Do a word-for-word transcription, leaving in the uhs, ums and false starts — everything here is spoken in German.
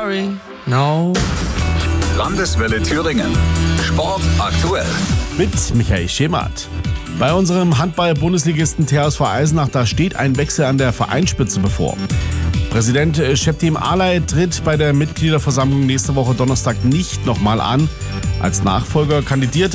sorry, no. Landeswelle Thüringen. Sport aktuell. Mit Michael Schemert. Bei unserem Handball-Bundesligisten T H S V Eisenach, da steht ein Wechsel an der Vereinsspitze bevor. Präsident Şeptim Alay tritt bei der Mitgliederversammlung nächste Woche Donnerstag nicht nochmal an. Als Nachfolger kandidiert